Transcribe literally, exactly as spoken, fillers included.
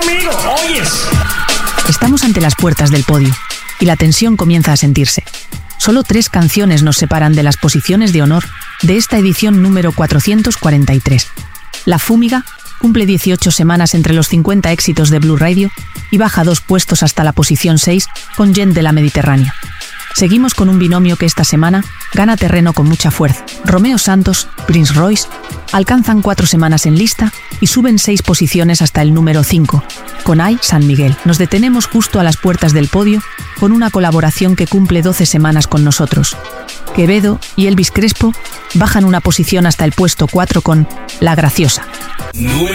conmigo, oyes. Estamos ante las puertas del podio y la tensión comienza a sentirse. Solo tres canciones nos separan de las posiciones de honor de esta edición número cuatrocientos cuarenta y tres. La Fúmiga cumple dieciocho semanas entre los cincuenta éxitos de Blue Radio y baja dos puestos hasta la posición seis con Gent de la Mediterránea. Seguimos con un binomio que esta semana gana terreno con mucha fuerza. Romeo Santos, Prince Royce, alcanzan cuatro semanas en lista y suben seis posiciones hasta el número cinco. Con Ay, San Miguel, nos detenemos justo a las puertas del podio con una colaboración que cumple doce semanas con nosotros. Quevedo y Elvis Crespo bajan una posición hasta el puesto cuatro con La Graciosa.